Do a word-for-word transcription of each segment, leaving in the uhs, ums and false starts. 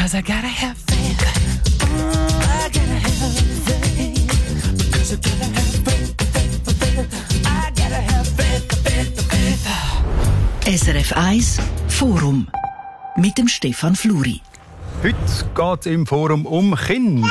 'Cause I gotta have faith. Oh, I gotta have faith. Because I gotta have faith, faith, faith. I gotta have faith, faith, faith. S R F eins Forum mit dem Stefan Fluri. Heute geht es im Forum um Kinder.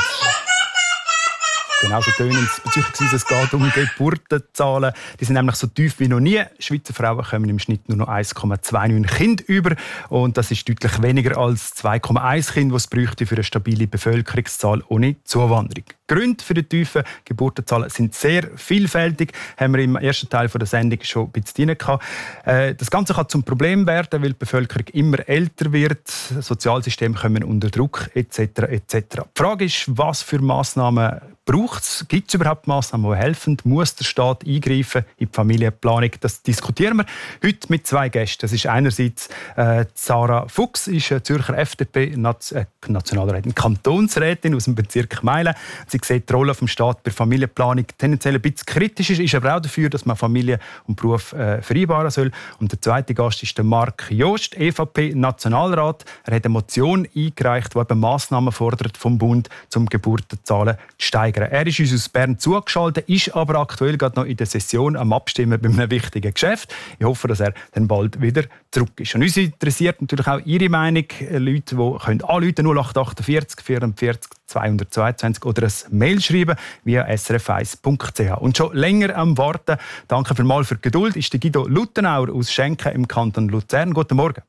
Genau so tönen es bezüglich, es geht um Geburtenzahlen. Die sind nämlich so tief wie noch nie. Schweizer Frauen kommen im Schnitt nur noch eins Komma neunundzwanzig Kinder über. Und das ist deutlich weniger als zwei Komma eins Kinder, die es bräuchte für eine stabile Bevölkerungszahl ohne Zuwanderung. Die Gründe für die tiefen Geburtenzahlen sind sehr vielfältig. Das haben wir im ersten Teil der Sendung schon ein bisschen drin gehabt. Das Ganze kann zum Problem werden, weil die Bevölkerung immer älter wird, Sozialsysteme kommen unter Druck et cetera et cetera. Die Frage ist, was für Massnahmen braucht es? Gibt es überhaupt Massnahmen, die helfen? Muss der Staat eingreifen in die Familienplanung? Das diskutieren wir heute mit zwei Gästen. Das ist einerseits äh, Sarah Fuchs, ist eine Zürcher F D P-Nationalrätin, Kantonsrätin aus dem Bezirk Meilen. Sie sieht die Rolle des Staates bei Familienplanung tendenziell ein bisschen kritisch, ist aber auch dafür, dass man Familie und Beruf äh, vereinbaren soll. Und der zweite Gast ist der Marc Jost, E V P-Nationalrat. Er hat eine Motion eingereicht, die eben Massnahmen fordert vom Bund, um Geburtenzahlen zu steigern. Er ist uns aus Bern zugeschaltet, ist aber aktuell gerade noch in der Session am Abstimmen bei einem wichtigen Geschäft. Ich hoffe, dass er dann bald wieder zurück ist. Und uns interessiert natürlich auch Ihre Meinung. Leute, die können anrufen null acht achtundvierzig vierundvierzig zweihundertzweiundzwanzig oder ein Mail schreiben via s r f eins punkt c h. Und schon länger am Warten, danke vielmals für die Geduld, ist der Guido Luttenauer aus Schenken im Kanton Luzern. Guten Morgen.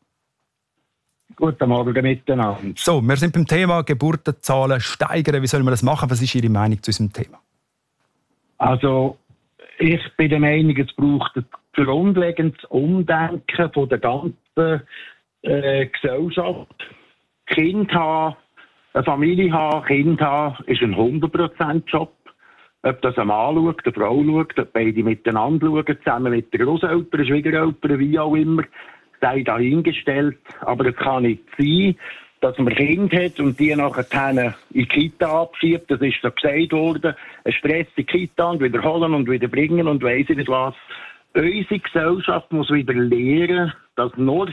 Guten Morgen miteinander. So, wir sind beim Thema Geburtenzahlen steigern. Wie soll man das machen? Was ist Ihre Meinung zu diesem Thema? Also, ich bin der Meinung, es braucht ein grundlegendes Umdenken von der ganzen äh, Gesellschaft. Kind haben, eine Familie haben, Kind haben, ist ein hundert Prozent Job. Ob das ein Mann schaut, eine Frau schaut, ob beide miteinander schauen, zusammen mit den Großeltern, Schwiegereltern, wie auch immer, sei dahingestellt. Aber es kann nicht sein, dass man Kinder hat und die nachher in die Kita abschiebt. Das ist so gesagt worden. Ein Stress in die Kita und wiederholen und wieder bringen und weiss ich nicht was. Unsere Gesellschaft muss wieder lernen, dass nur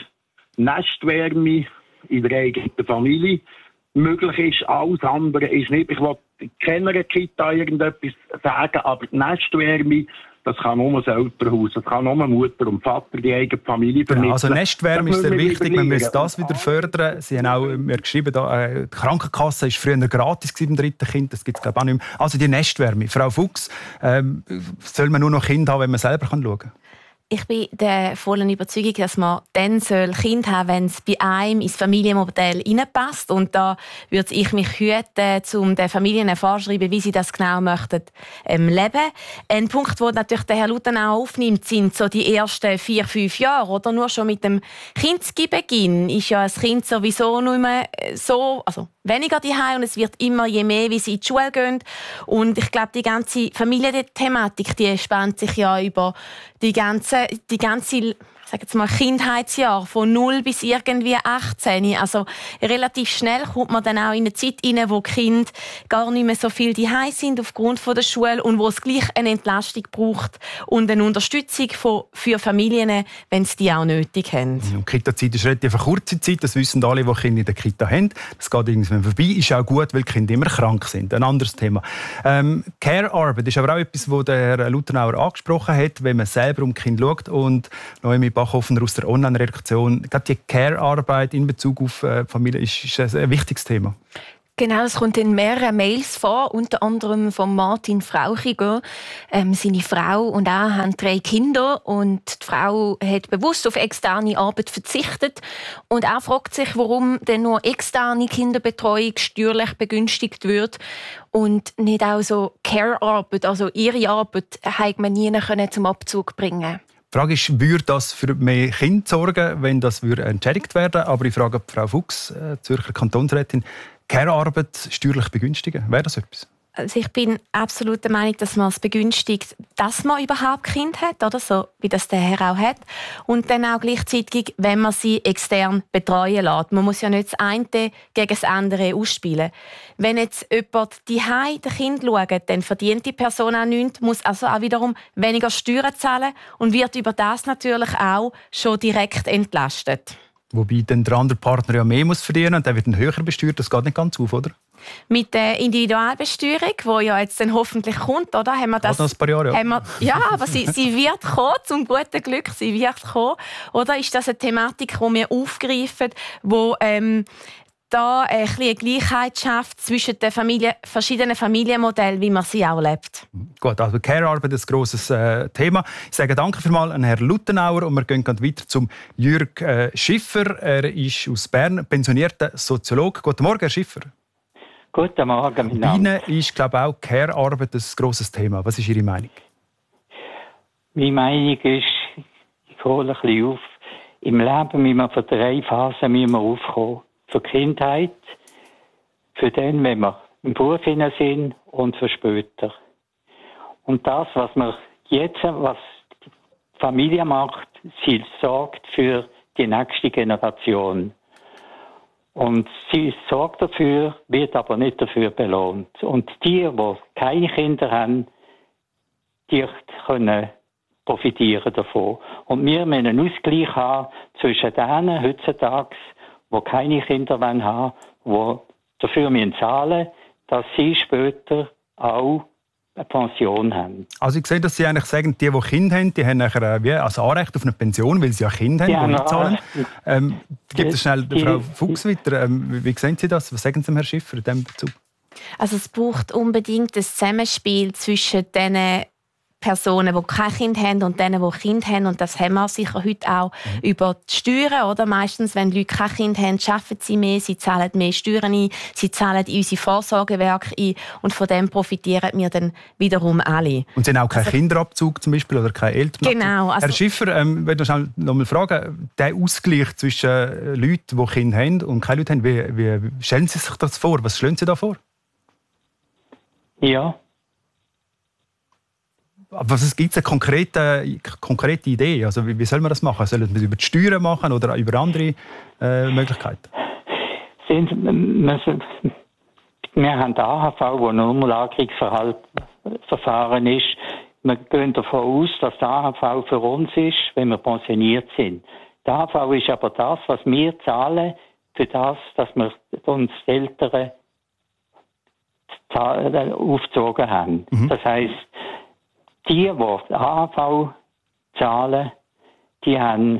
Nestwärme in der eigenen Familie möglich ist. Alles andere ist nicht. Ich will keiner Kita irgendetwas sagen, aber die Nestwärme, das kann nur das Elternhaus, das kann nur Mutter und Vater, die eigene Familie vermitteln. Genau, also Nestwärme ist sehr wichtig, man muss das wieder fördern. Sie haben auch mir geschrieben, da, äh, die Krankenkasse war früher gratis beim dritten Kind, das gibt es glaube ich auch nicht mehr. Also die Nestwärme. Frau Fuchs, ähm, soll man nur noch Kinder haben, wenn man selber schauen kann? Ich bin der vollen Überzeugung, dass man dann soll Kind haben, wenn es bei einem ins Familienmodell hineinpasst. Und da würde ich mich hüten, um den Familien vorschreiben, wie sie das genau möchten ähm, leben. Ein Punkt, den natürlich der Herr Luttenauer aufnimmt, sind so die ersten vier, fünf Jahre. Oder nur schon mit dem Kindesbeginn ist ja ein Kind sowieso nicht mehr so, also weniger daheim und es wird immer je mehr, wie sie in die Schule gehen. Und ich glaube, die ganze Familienthematik, die spannt sich ja über die ganze, die ganze sag jetzt mal, Kindheitsjahr von null bis irgendwie achtzehn. Also relativ schnell kommt man dann auch in eine Zeit rein, wo die Kinder gar nicht mehr so viel daheim sind aufgrund der Schule und wo es gleich eine Entlastung braucht und eine Unterstützung für Familien, wenn sie die auch nötig haben. Ja, die Kita-Zeit ist relativ eine kurze Zeit, das wissen alle, die Kinder in der Kita haben. Das geht irgendwann vorbei, ist auch gut, weil die Kinder immer krank sind. Ein anderes Thema. Ähm, Care-Arbeit ist aber auch etwas, das der Herr Luttenauer angesprochen hat, wenn man selber um die Kinder schaut. Und Noemi Bachhoffner aus der Online-Redaktion, gerade die Care-Arbeit in Bezug auf äh, Familie ist, ist ein wichtiges Thema. Genau, es kommt in mehreren Mails vor, unter anderem von Martin Frauchiger. Ähm, seine Frau und er haben drei Kinder und die Frau hat bewusst auf externe Arbeit verzichtet. Und er fragt sich, warum denn nur externe Kinderbetreuung steuerlich begünstigt wird und nicht auch so Care-Arbeit, also ihre Arbeit, hat man nie zum Abzug bringen. Die Frage ist, würde das für mehr Kinder sorgen, wenn das entschädigt werden würde? Aber ich frage Frau Fuchs, äh, Zürcher Kantonsrätin, Care-Arbeit steuerlich begünstigen, wäre das etwas? Also ich bin absolut der Meinung, dass man es begünstigt, dass man überhaupt Kind hat, oder so, wie das der Herr auch hat. Und dann auch gleichzeitig, wenn man sie extern betreuen lässt. Man muss ja nicht das eine gegen das andere ausspielen. Wenn jetzt jemand die Hause das Kind schaut, dann verdient die Person auch nichts, muss also auch wiederum weniger Steuern zahlen und wird über das natürlich auch schon direkt entlastet. Wobei dann der andere Partner ja mehr muss verdienen und der wird dann höher besteuert. Das geht nicht ganz auf, oder? Mit der Individualbesteuerung, die ja jetzt dann hoffentlich kommt, oder? Haben wir das, noch ein paar Jahre, ja. Haben wir, ja, aber sie, sie wird kommen, zum guten Glück, sie wird kommen. Oder ist das eine Thematik, die wir aufgreifen, wo ähm, da ein bisschen eine Gleichheit schafft zwischen den Familie, verschiedenen Familienmodellen, wie man sie auch lebt? Gut, also Care-Arbeit ist ein grosses äh, Thema. Ich sage danke vielmals an Herrn Luttenauer und wir gehen gerade weiter zum Jürg äh, Schiffer. Er ist aus Bern, pensionierter Soziologe. Guten Morgen, Herr Schiffer. Guten Morgen, mein Bei Name. Ihnen ist, glaube ich, auch Care-Arbeit ein grosses Thema. Was ist Ihre Meinung? Meine Meinung ist, ich hole ein bisschen auf, im Leben müssen wir von drei Phasen müssen wir aufkommen. Für die Kindheit, für dann, wenn wir im Beruf hinein sind und für später. Und das, was wir jetzt, was die Familie macht, sie sorgt für die nächste Generation. Und sie sorgt dafür, wird aber nicht dafür belohnt. Und die, die keine Kinder haben, die können profitieren davon. Und wir müssen einen Ausgleich haben zwischen denen heutzutage, die keine Kinder haben wollen, die dafür zahlen müssen, dass sie später auch eine Pension haben. Also ich sehe, dass Sie eigentlich sagen, die, die Kinder haben, die haben nachher wie also Anrecht auf eine Pension, weil sie ja Kinder haben, die, die nicht zahlen. Ähm, gibt es schnell die, Frau Fuchs weiter. Ähm, wie, wie sehen Sie das? Was sagen Sie dem Herrn Schiffer in diesem Bezug? Also es braucht unbedingt ein Zusammenspiel zwischen den Personen, die kein Kind haben und denen, die Kinder haben. Und das haben wir sicher heute auch mhm. über die Steuern. Oder? Meistens, wenn Leute kein Kind haben, arbeiten sie mehr, sie zahlen mehr Steuern ein, sie zahlen in unsere Vorsorgewerke ein. Und von dem profitieren wir dann wiederum alle. Und Sie haben auch keinen also, Kinderabzug zum Beispiel oder keinen Elternabzug? Genau. Also, Herr Schiffer, ähm, ich möchte noch mal fragen, der Ausgleich zwischen Leuten, die Kinder haben und keine Leute haben, wie, wie stellen Sie sich das vor? Was stellen Sie da vor? Ja. Was gibt es eine konkrete, konkrete Idee? Also wie, wie soll man das machen? Sollen wir es über die Steuern machen oder über andere äh, Möglichkeiten? Sind, wir, wir haben die A H V, wo ein Umlagerungsverfahren ist. Wir gehen davon aus, dass die A H V für uns ist, wenn wir pensioniert sind. Die A H V ist aber das, was wir zahlen, für das, dass wir uns Eltern aufgezogen haben. Mhm. Das heisst, die, die A H V zahlen, die, haben,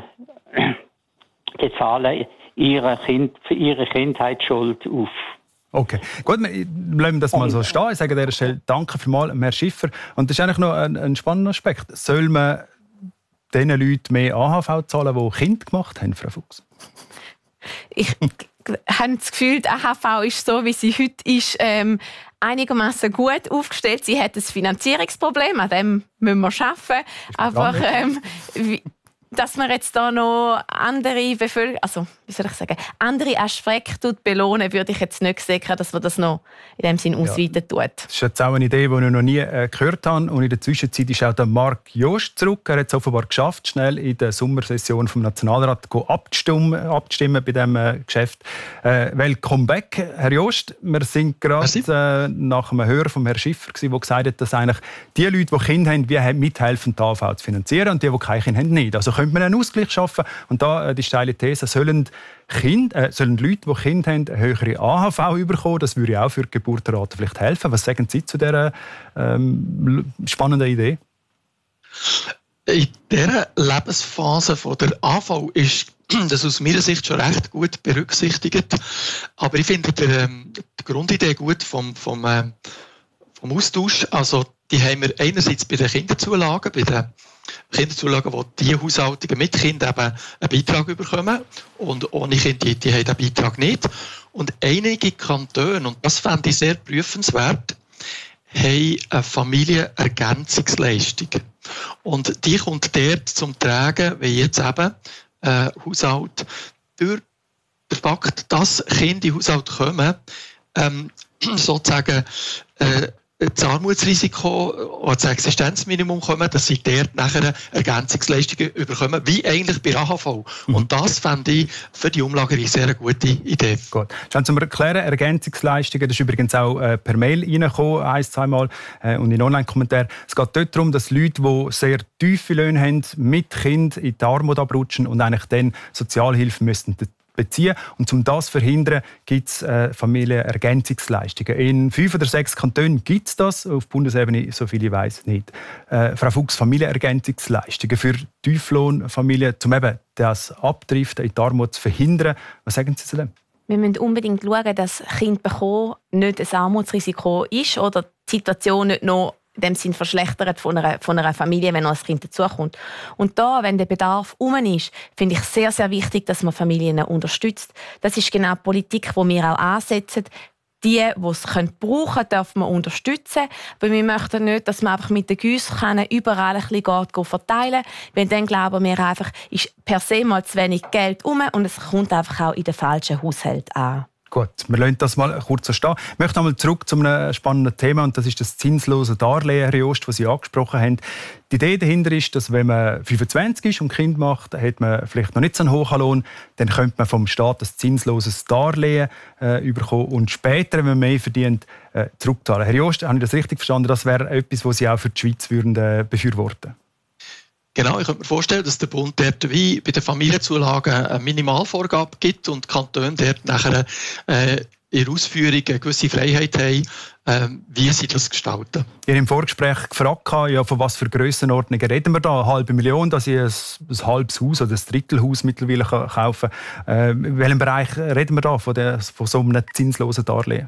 die zahlen ihre, kind, für ihre Kindheitsschuld auf. Okay, gut, wir lassen das mal so stehen. Ich sage an dieser Stelle danke vielmals, Herr Schiffer. Und das ist eigentlich noch ein, ein spannender Aspekt. Soll man den Leuten mehr A H V zahlen, die Kinder gemacht haben, Frau Fuchs? Ich habe das Gefühl, die A H V ist so, wie sie heute ist, ähm, einigermaßen gut aufgestellt. Sie hat ein Finanzierungsproblem, an dem müssen wir arbeiten. Aber ähm, wie, dass man jetzt da noch andere Bevölkerung, also wie soll ich sagen, andere Aspekte belohnen, würde ich jetzt nicht sehen, dass man das noch in dem Sinn ausweiten tut. Das ist jetzt auch eine Idee, die ich noch nie äh, gehört habe. Und in der Zwischenzeit ist auch der Marc Jost zurück. Er hat es offenbar geschafft, schnell in der Sommersession vom Nationalrat abzustimmen, abzustimmen bei diesem äh, Geschäft. Äh, Welcome back, Herr Jost. Wir sind gerade äh, nach einem Hörer vom Herrn Schiffer, der gesagt hat, dass eigentlich die Leute, die Kinder haben, wie mithelfen, die A H V zu finanzieren und die, die keine Kinder haben, nicht. Also könnte man einen Ausgleich schaffen. Und da äh, die steile These, sollen, kind, äh, sollen Leute, die Kinder haben, eine höhere A H V bekommen. Das würde auch für die Geburtenrate vielleicht helfen. Was sagen Sie zu dieser ähm, spannenden Idee? In dieser Lebensphase von der A V ist das aus meiner Sicht schon recht gut berücksichtigt. Aber ich finde die, die Grundidee gut vom, vom, äh, vom Austausch. Also die haben wir einerseits bei den Kinderzulagen, bei den Kinderzulagen, wo die Haushalte mit Kindern eben einen Beitrag bekommen und ohne Kinder, die, die haben den Beitrag nicht. Und einige Kantone, und das fände ich sehr prüfenswert, haben eine Familienergänzungsleistung. Und die kommt dort zum Tragen, wie jetzt eben äh, Haushalt, durch den Fakt, dass Kinder in den Haushalt kommen, ähm, sozusagen äh, das Armutsrisiko oder das Existenzminimum kommen, dass sie dort nachher Ergänzungsleistungen bekommen, wie eigentlich bei A H V. Mhm. Und das fände ich für die Umlagerung eine sehr gute Idee. Gut. Schon zum Erklären, Ergänzungsleistungen, das ist übrigens auch äh, per Mail reingekommen, ein, zweimal, äh, und in Online-Kommentaren. Es geht dort darum, dass Leute, die sehr tiefe Löhne haben, mit Kind in die Armut abrutschen und eigentlich dann Sozialhilfe müssten beziehen. Und um das zu verhindern, gibt es äh, Familienergänzungsleistungen. In fünf oder sechs Kantonen gibt es das, auf Bundesebene, so viel ich weiss, nicht. Äh, Frau Fuchs, Familienergänzungsleistungen für Tieflohnfamilien, um eben das Abdriften in die Armut zu verhindern. Was sagen Sie zu dem? Wir müssen unbedingt schauen, dass Kind bekommen nicht ein Armutsrisiko ist oder die Situation nicht noch in dem Sinn verschlechtert von einer, von einer Familie, wenn noch ein Kind dazukommt. Und da, wenn der Bedarf um ist, finde ich sehr, sehr wichtig, dass man Familien unterstützt. Das ist genau die Politik, die wir auch ansetzen. Die, die es brauchen können, dürfen wir unterstützen. Aber wir möchten nicht, dass man einfach mit den Giesskannen überall ein bisschen geht, geht verteilen. Weil dann glauben wir einfach, ist per se mal zu wenig Geld um und es kommt einfach auch in den falschen Haushalt an. Gut, wir lassen das mal kurz so stehen. Ich möchte einmal zurück zu einem spannenden Thema, und das ist das zinslose Darlehen, Herr Jost, das Sie angesprochen haben. Die Idee dahinter ist, dass wenn man fünfundzwanzig ist und ein Kind macht, hat man vielleicht noch nicht so einen hohen Lohn, dann könnte man vom Staat ein zinsloses Darlehen äh, bekommen und später, wenn man mehr verdient, äh, zurückzahlen. Herr Jost, habe ich das richtig verstanden? Das wäre etwas, was Sie auch für die Schweiz würden, äh, befürworten? Genau, ich könnte mir vorstellen, dass der Bund dort wie bei den Familienzulagen eine Minimalvorgabe gibt und die Kantone dort nachher äh, in der Ausführung eine gewisse Freiheit haben, äh, wie sie das gestalten. Ich habe im Vorgespräch gefragt, ja, von was für Grössenordnungen reden wir da? Eine halbe Million, dass ich ein, ein halbes Haus oder ein Drittelhaus mittlerweile kaufen kann. Äh, in welchem Bereich reden wir da von, der, von so einem zinslosen Darlehen?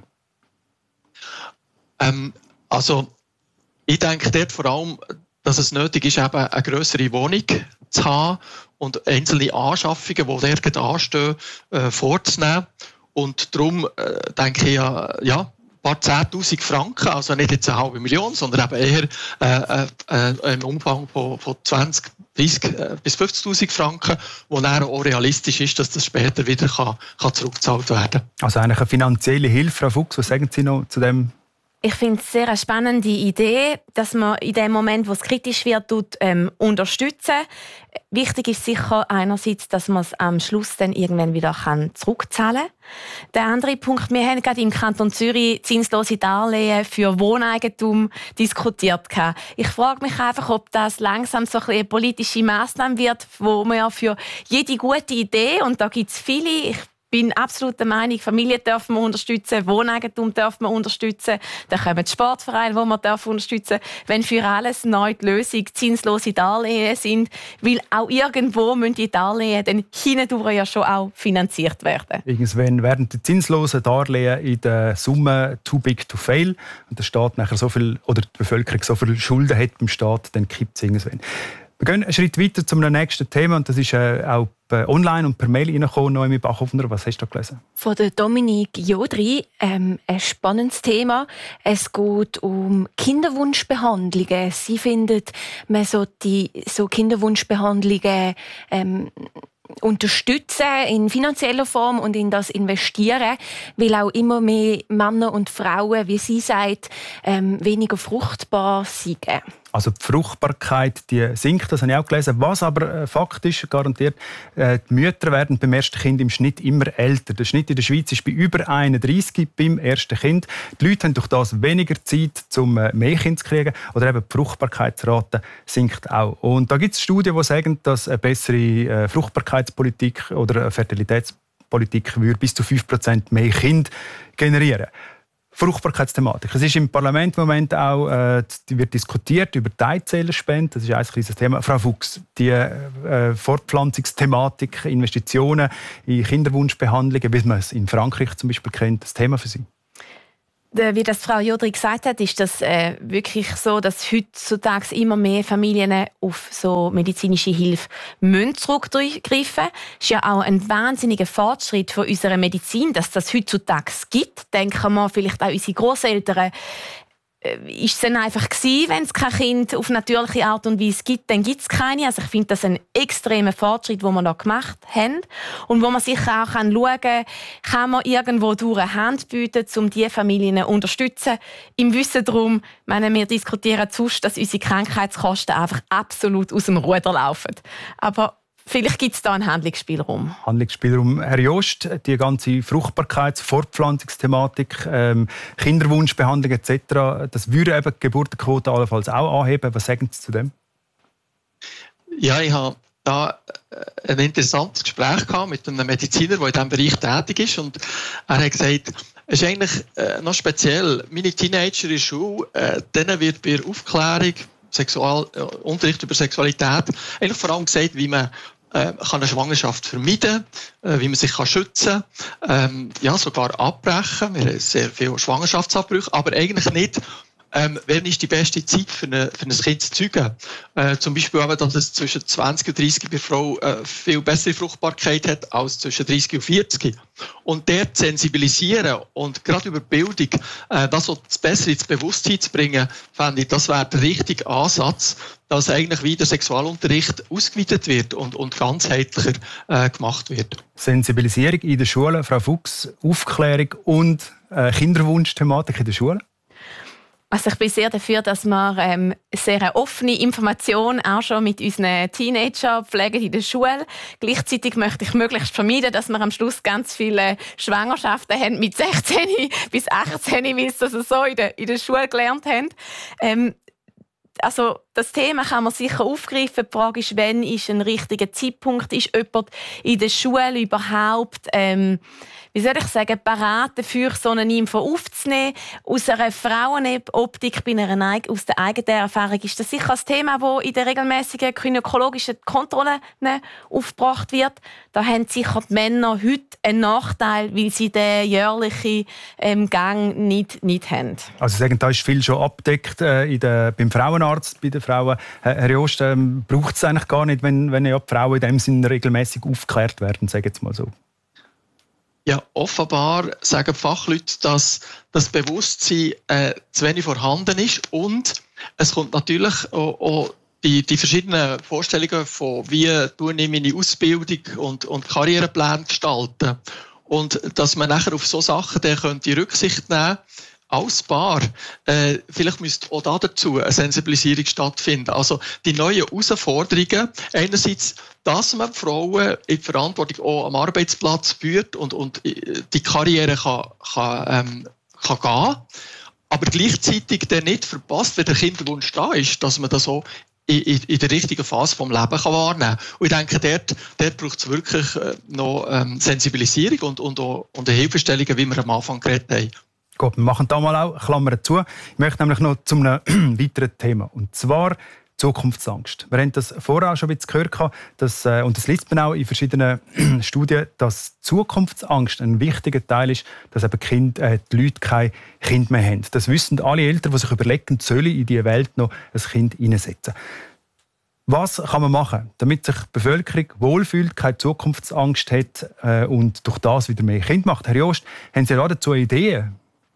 Ähm, also, ich denke dort vor allem, dass es nötig ist, eben eine grössere Wohnung zu haben und einzelne Anschaffungen, die dort anstehen, äh, vorzunehmen. Und darum äh, denke ich ja, ja, ein paar zehntausend Franken, also nicht jetzt eine halbe Million, sondern eben eher äh, äh, im Umfang von, von zwanzig, dreißig äh, bis fünfzigtausend Franken, wo dann auch realistisch ist, dass das später wieder kann, kann zurückgezahlt werden kann. Also eigentlich eine finanzielle Hilfe, Frau Fuchs, was sagen Sie noch zu dem? Ich finde es sehr eine spannende Idee, dass man in dem Moment, wo es kritisch wird, tut, ähm, unterstützen. Wichtig ist sicher einerseits, dass man es am Schluss dann irgendwann wieder kann zurückzahlen kann. Der andere Punkt, wir haben gerade im Kanton Zürich zinslose Darlehen für Wohneigentum diskutiert. Ich frage mich einfach, ob das langsam so eine politische Massnahme wird, wo man ja für jede gute Idee, und da gibt es viele, ich Ich bin absolut der Meinung, Familien dürfen wir unterstützen, Wohneigentum dürfen wir unterstützen, dann kommen die Sportvereine, die wir dürfen unterstützen, wenn für alles neu die Lösung zinslose Darlehen sind, weil auch irgendwo müssen die Darlehen dann hindurch ja schon auch finanziert werden. Irgendwann werden die zinslosen Darlehen in der Summe too big to fail und der Staat nachher so viel, oder die Bevölkerung so viel Schulden hat beim Staat, dann kippt es irgendwann. Wir gehen einen Schritt weiter zum nächsten Thema, und das ist äh, auch online und per Mail reingekommen. Noemi Bachhoffner, was hast du da gelesen? Von der Dominik Jodri, ähm, ein spannendes Thema. Es geht um Kinderwunschbehandlungen. Sie findet, man sollte so Kinderwunschbehandlungen ähm, unterstützen in finanzieller Form und in das investieren, weil auch immer mehr Männer und Frauen, wie sie sagt, ähm, weniger fruchtbar sind. Also die Fruchtbarkeit, die sinkt, das habe ich auch gelesen. Was aber äh, Fakt ist, garantiert, äh, die Mütter werden beim ersten Kind im Schnitt immer älter. Der Schnitt in der Schweiz ist bei über einunddreißig beim ersten Kind. Die Leute haben durch das weniger Zeit, um äh, mehr Kinder zu kriegen. Oder eben die Fruchtbarkeitsrate sinkt auch. Und da gibt es Studien, die sagen, dass eine bessere äh, Fruchtbarkeitspolitik oder eine Fertilitätspolitik würde bis zu fünf Prozent mehr Kinder generieren. Fruchtbarkeitsthematik. Es ist im Parlament im Moment auch äh, wird diskutiert über die Eizählerspende. Das ist ein kleines Thema. Frau Fuchs, die äh, Fortpflanzungsthematik, Investitionen in Kinderwunschbehandlungen, wie man es in Frankreich zum Beispiel kennt, das Thema für Sie? Wie das Frau Jodri gesagt hat, ist das äh, wirklich so, dass heutzutage immer mehr Familien auf so medizinische Hilfe zurückgreifen müssen. Es ist ja auch ein wahnsinniger Fortschritt von unserer Medizin, dass das heutzutage gibt. Denken wir vielleicht auch unsere Grosseltern. ist es dann einfach gewesen, wenn es kein Kind auf natürliche Art und Weise gibt, dann gibt es keine. Also ich finde das ein extremer Fortschritt, den wir da gemacht haben und wo man sicher auch schauen kann, kann man irgendwo durch eine Hand bieten, um diese Familien zu unterstützen. Im Wissen darum, meine, wir diskutieren sonst, dass unsere Krankheitskosten einfach absolut aus dem Ruder laufen. Aber vielleicht gibt es da einen Handlungsspielraum. Handlungsspielraum. Herr Jost, die ganze Fruchtbarkeits-, Fortpflanzungsthematik, ähm, Kinderwunschbehandlung et cetera, das würde eben die Geburtenquote allenfalls auch anheben. Was sagen Sie zu dem? Ja, ich habe da ein interessantes Gespräch gehabt mit einem Mediziner, der in diesem Bereich tätig ist. Und er hat gesagt, es ist eigentlich äh, noch speziell. Meine Teenager in der Schule, äh, denen wird bei der Aufklärung, Sexual, äh, Unterricht über Sexualität, eigentlich vor allem gesagt, wie man äh, kann eine Schwangerschaft vermeiden kann, äh, wie man sich kann schützen kann, ähm, ja, sogar abbrechen. Wir haben sehr viele Schwangerschaftsabbrüche, aber eigentlich nicht, ähm, wann ist die beste Zeit für, eine, für ein Kind zu zeugen. Äh, zum Beispiel aber, dass es zwischen zwanzig und dreißig bei der Frau äh, viel bessere Fruchtbarkeit hat als zwischen dreißig und vierzig. Und dort sensibilisieren und gerade über Bildung äh, das besser ins Bewusstsein zu bringen, fände ich, das wäre der richtige Ansatz, dass eigentlich wieder Sexualunterricht ausgeweitet wird und, und ganzheitlicher äh, gemacht wird. Sensibilisierung in der Schule, Frau Fuchs, Aufklärung und äh, Kinderwunschthematik in der Schule? Also ich bin sehr dafür, dass wir ähm, sehr eine offene Information auch schon mit unseren Teenagern pflegen in der Schule. Gleichzeitig möchte ich möglichst vermeiden, dass wir am Schluss ganz viele Schwangerschaften haben mit sechzehn bis achtzehn, weil sie das so in der, in der Schule gelernt haben. Ähm, also das Thema kann man sicher aufgreifen. Die Frage ist, wann ist ein richtiger Zeitpunkt? Ist jemand in der Schule überhaupt ähm, wie soll ich sagen, parat dafür, so eine Info aufzunehmen? Aus einer Frauenoptik, bei einer, aus der eigenen Erfahrung, ist das sicher ein Thema, das in den regelmäßigen gynäkologischen Kontrollen aufgebracht wird. Da haben sicher die Männer heute einen Nachteil, weil sie den jährlichen ähm, Gang nicht, nicht haben. Also Sie sagen, da ist viel schon abgedeckt äh, in der, beim Frauenarzt, bei den Frauen. Herr Jost, ähm, braucht es eigentlich gar nicht, wenn, wenn ja die Frauen in dem Sinne regelmäßig aufgeklärt werden, sagen wir mal so. Ja, offenbar sagen die Fachleute, dass das Bewusstsein äh, zu wenig vorhanden ist und es kommt natürlich auch, auch die, die verschiedenen Vorstellungen von wie tue ich meine Ausbildung und, und Karrierepläne gestalten und dass man nachher auf so Sachen dann könnte Rücksicht nehmen als Paar. Äh, vielleicht müsste auch da dazu eine Sensibilisierung stattfinden. Also die neuen Herausforderungen, einerseits, dass man die Frauen in die Verantwortung auch am Arbeitsplatz führt und, und die Karriere kann, kann, ähm, kann gehen, aber gleichzeitig dann nicht verpasst, wenn der Kinderwunsch da ist, dass man das auch in, in, in der richtigen Phase des Lebens kann wahrnehmen kann. Und ich denke, dort, dort braucht es wirklich noch ähm, Sensibilisierung und, und, auch, und eine Hilfestellung, wie wir am Anfang geredet haben. Gut, wir machen da mal auch Klammern zu. Ich möchte nämlich noch zu einem weiteren Thema. Und zwar Zukunftsangst. Wir haben das vorher auch schon ein bisschen gehört, dass, äh, und das liest man auch in verschiedenen Studien, dass Zukunftsangst ein wichtiger Teil ist, dass eben die, kind, äh, die Leute kein Kind mehr haben. Das wissen alle Eltern, die sich überlegen, sollen in diese Welt noch ein Kind hineinsetzen. Was kann man machen, damit sich die Bevölkerung wohlfühlt, keine Zukunftsangst hat äh, und durch das wieder mehr Kinder macht? Herr Jost, haben Sie da dazu Ideen?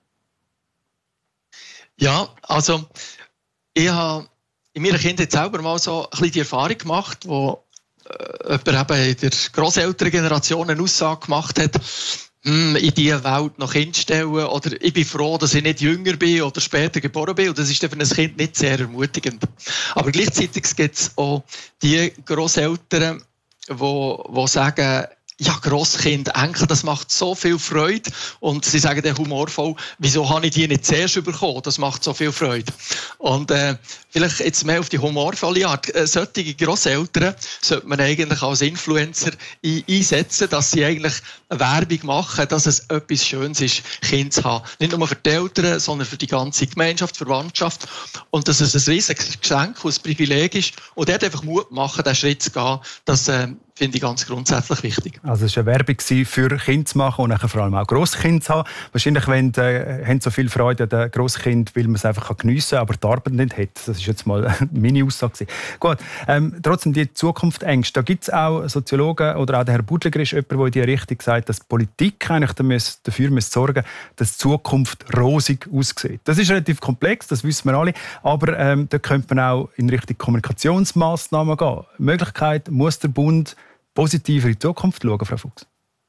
Ja, also ich habe in meiner Kindheit selber mal so ein bisschen die Erfahrung gemacht, wo äh, jemand eben in der Grosselterngeneration eine Aussage gemacht hat, hm, in diese Welt noch Kind stellen oder ich bin froh, dass ich nicht jünger bin oder später geboren bin. Und das ist für ein Kind nicht sehr ermutigend. Aber gleichzeitig gibt es auch die Grosseltern, die, die sagen, ja, Grosskind, Enkel, das macht so viel Freude. Und sie sagen dann humorvoll, wieso habe ich die nicht zuerst bekommen? Das macht so viel Freude. Und äh, vielleicht jetzt mehr auf die humorvolle Art. Äh, solche Grosseltern sollte man eigentlich als Influencer ein- einsetzen, dass sie eigentlich Werbung machen, dass es etwas Schönes ist, Kind zu haben. Nicht nur für die Eltern, sondern für die ganze Gemeinschaft, Verwandtschaft. Und dass es ein riesiges Geschenk und ein Privileg ist. Und dort einfach Mut machen, den Schritt zu gehen, dass äh, finde ich ganz grundsätzlich wichtig. Also es war eine Werbung für Kinder zu machen und nachher vor allem auch Grosskinder zu haben. Wahrscheinlich wenn, äh, haben so viel Freude an den Grosskind, weil man es einfach geniessen kann, aber die Arbeit nicht hat. Das ist jetzt mal meine Aussage. Gut, ähm, trotzdem die Zukunftsängste. Da gibt es auch Soziologen oder auch der Herr Budliger ist jemand, der in die Richtung sagt, dass die Politik eigentlich dafür muss sorgen, dass die Zukunft rosig aussieht. Das ist relativ komplex, das wissen wir alle, aber ähm, da könnte man auch in Richtung Kommunikationsmaßnahmen gehen. Möglichkeit, muss der Bund positiver in die Zukunft schauen, Frau Fuchs?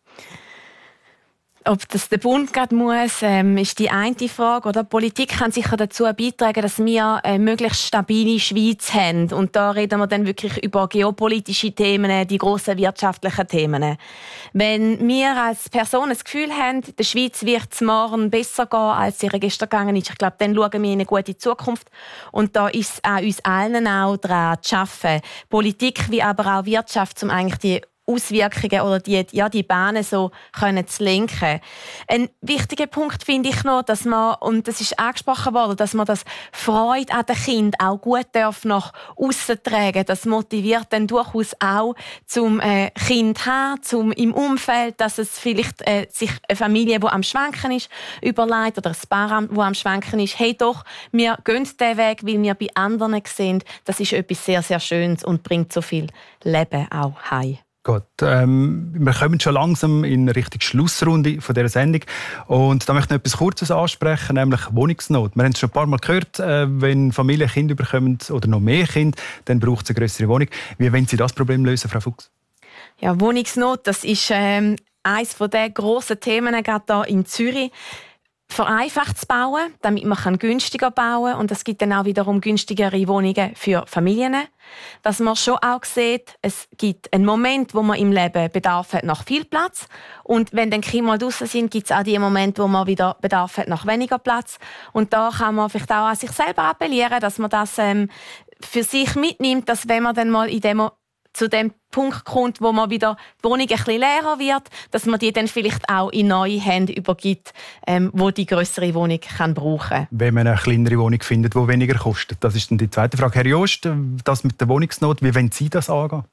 Ob das der Bund gerade muss, ähm, ist die eine Frage. Oder? Die Politik kann sicher dazu beitragen, dass wir eine möglichst stabile Schweiz haben. Und da reden wir dann wirklich über geopolitische Themen, die grossen wirtschaftlichen Themen. Wenn wir als Person das Gefühl haben, der Schweiz wird es morgen besser gehen, als es gestern gegangen ist, ich glaube, dann schauen wir in eine gute Zukunft. Und da ist es an uns allen auch daran zu arbeiten. Politik wie aber auch Wirtschaft, um eigentlich die Auswirkungen oder die, ja, die Bahnen so können zu lenken. Ein wichtiger Punkt finde ich noch, dass man, und das ist angesprochen worden, dass man das Freude an den Kindern auch gut darf nach aussen tragen. Das motiviert dann durchaus auch zum äh, Kind haben, zum im Umfeld, dass es vielleicht äh, sich eine Familie, die am Schwanken ist, überlegt oder ein Paar, das am Schwanken ist, hey doch, wir gehen diesen Weg, weil wir bei anderen sehen, das ist etwas sehr, sehr Schönes und bringt so viel Leben auch heim. Gut, ähm, wir kommen schon langsam in Richtung Schlussrunde von dieser Sendung. Und da möchte ich noch etwas Kurzes ansprechen, nämlich Wohnungsnot. Wir haben es schon ein paar Mal gehört, äh, wenn Familien Kinder bekommen oder noch mehr Kinder, dann braucht es eine grössere Wohnung. Wie wollen Sie das Problem lösen, Frau Fuchs? Ja, Wohnungsnot, das ist ähm, eines der grossen Themen gerade hier in Zürich. Vereinfacht zu bauen, damit man günstiger bauen kann. Und es gibt dann auch wiederum günstigere Wohnungen für Familien. Was man schon auch sieht, es gibt einen Moment, wo man im Leben Bedarf hat nach viel Platz. Und wenn dann Kinder mal draussen sind, gibt es auch die Momente, wo man wieder Bedarf hat nach weniger Platz. Und da kann man vielleicht auch an sich selber appellieren, dass man das ähm, für sich mitnimmt, dass wenn man dann mal in dem zu dem Punkt kommt, wo man wieder die Wohnung ein bisschen leerer wird, dass man die dann vielleicht auch in neue Hände übergibt, ähm, wo die grössere Wohnung kann brauchen. Wenn man eine kleinere Wohnung findet, die weniger kostet. Das ist dann die zweite Frage. Herr Jost, das mit der Wohnungsnot, wie wollen Sie das angehen?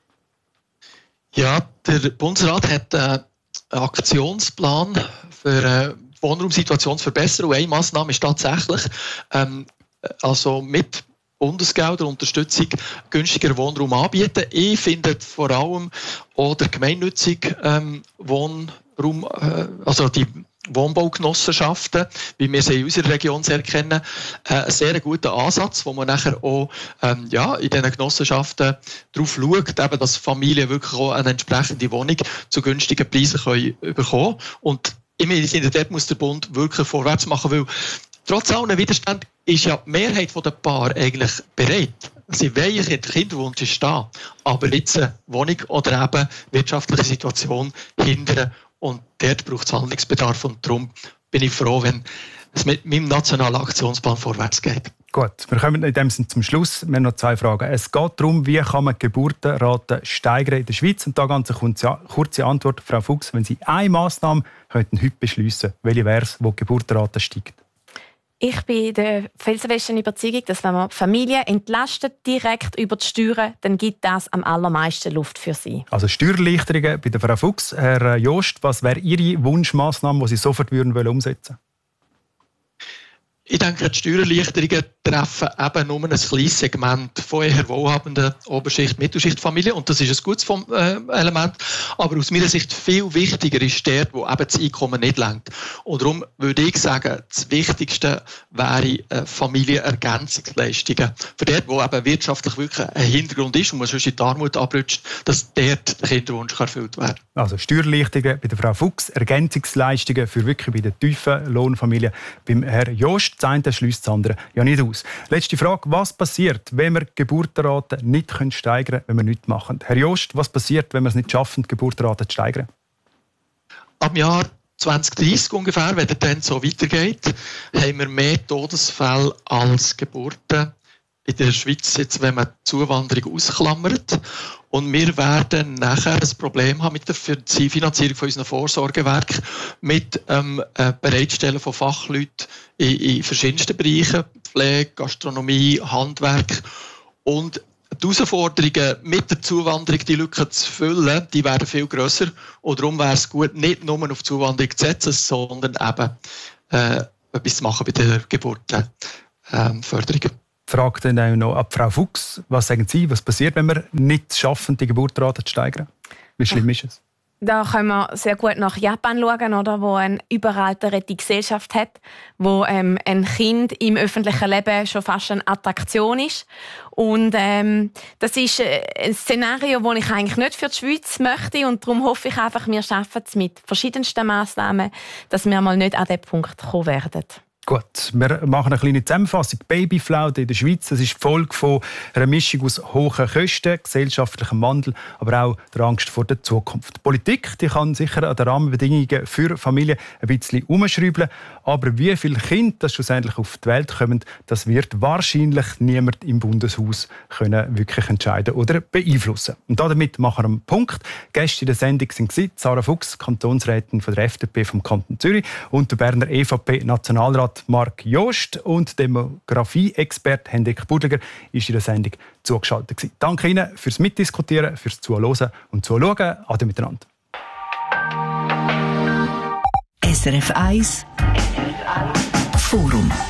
Ja, der Bundesrat hat einen Aktionsplan für die Wohnraumsituation zu verbessern. Und eine Massnahme ist tatsächlich, ähm, also mit Bundesgelder, Unterstützung, günstiger Wohnraum anbieten. Ich finde vor allem auch der gemeinnützige ähm, Wohnraum, äh, also die Wohnbaugenossenschaften, wie wir sie in unserer Region sehr kennen, äh, einen sehr guten Ansatz, wo man nachher auch ähm, ja, in diesen Genossenschaften darauf schaut, eben, dass Familien wirklich auch eine entsprechende Wohnung zu günstigen Preisen können bekommen können. Und ich finde, dort muss der Bund wirklich vorwärts machen, weil trotz allen Widerstand ist ja die Mehrheit der Paare eigentlich bereit. Sie wollen, der Kinderwunsch ist da, aber jetzt eine Wohnung oder eben wirtschaftliche Situation hindern. Und dort braucht es Handlungsbedarf. Und darum bin ich froh, wenn es mit meinem nationalen Aktionsplan vorwärts geht. Gut, wir kommen in dem Sinne zum Schluss. Wir haben noch zwei Fragen. Es geht darum, wie kann man die Geburtenrate steigern in der Schweiz? Und da ganz eine kurze Antwort, Frau Fuchs. Wenn Sie eine Massnahme könnten heute beschliessen, welche wäre es, wo die Geburtenrate steigt? Ich bin der felsenfesten Überzeugung, dass wenn man Familien entlastet, direkt über die Steuern, dann gibt das am allermeisten Luft für sie. Also Steuererleichterungen bei der Frau Fuchs. Herr Jost, was wäre Ihre Wunschmaßnahme, die Sie sofort würden umsetzen wollen? Ich denke, die Steuererleichterungen treffen eben nur ein kleines Segment von eher wohlhabenden Oberschicht-, Mittelschichtfamilien. Und das ist ein gutes Element. Aber aus meiner Sicht viel wichtiger ist der, wo eben das Einkommen nicht lenkt. Und darum würde ich sagen, das Wichtigste wäre Familienergänzungsleistungen. Für dort, wo eben wirtschaftlich wirklich ein Hintergrund ist und man sonst in die Armut abrutscht, dass dort der Kinderwunsch erfüllt werden kann. Also Steuererleichterungen bei der Frau Fuchs, Ergänzungsleistungen für wirklich bei den tiefen Lohnfamilien beim Herrn Jost. Das eine schliesst das andere ja nicht aus. Letzte Frage, was passiert, wenn wir die Geburtenrate nicht steigern können, wenn wir nichts machen? Herr Jost, was passiert, wenn wir es nicht schaffen, die Geburtenrate zu steigern? Ab Jahr zwanzig dreißig ungefähr, wenn es dann so weitergeht, haben wir mehr Todesfälle als Geburten in der Schweiz, jetzt, wenn man die Zuwanderung ausklammert. Und wir werden nachher ein Problem haben mit der Finanzierung von unseren Vorsorgewerken, mit ähm, äh, Bereitstellen von Fachleuten in, in verschiedensten Bereichen, Pflege, Gastronomie, Handwerk und die Herausforderungen mit der Zuwanderung, die Lücke zu füllen, die werden viel grösser. Und darum wäre es gut, nicht nur auf die Zuwanderung zu setzen, sondern eben äh, etwas zu machen bei der Geburtenförderung. Ähm, Fragt dann auch noch ab Frau Fuchs, was sagen Sie, was passiert, wenn wir nicht schaffen, die Geburtenrate zu steigern? Wie schlimm ist es? Da können wir sehr gut nach Japan schauen, oder, wo eine überalterte Gesellschaft hat, wo ähm, ein Kind im öffentlichen Leben schon fast eine Attraktion ist. Und ähm, das ist ein Szenario, das ich eigentlich nicht für die Schweiz möchte. Und darum hoffe ich einfach, wir schaffen es mit verschiedensten Massnahmen, dass wir mal nicht an diesen Punkt kommen werden. Gut, wir machen eine kleine Zusammenfassung. Babyflaute in der Schweiz, das ist die Folge von einer Mischung aus hohen Kosten, gesellschaftlichem Wandel, aber auch der Angst vor der Zukunft. Die Politik die kann sicher an den Rahmenbedingungen für Familien ein bisschen umschrauben, aber wie viele Kinder das schlussendlich auf die Welt kommen, das wird wahrscheinlich niemand im Bundeshaus können wirklich entscheiden oder beeinflussen. Und damit machen wir einen Punkt. Gäste in der Sendung waren Sarah Fuchs, Kantonsrätin von der F D P vom Kanton Zürich, und der Berner E V P-Nationalrat Marc Jost und Demografie-Experte Hendrik Budliger ist in der Sendung zugeschaltet gewesen. Danke Ihnen fürs Mitdiskutieren, fürs Zuhören und Zuschauen. Ade miteinander. S R F eins Forum.